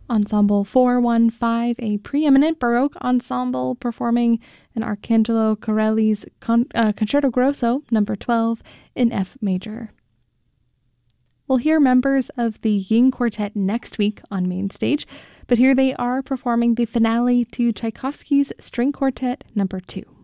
Ensemble 415, a preeminent Baroque ensemble performing an Arcangelo Corelli's Concerto Grosso No. 12 in F major. We'll hear members of the Ying Quartet next week on Main Stage, but here they are performing the finale to Tchaikovsky's String Quartet No. 2.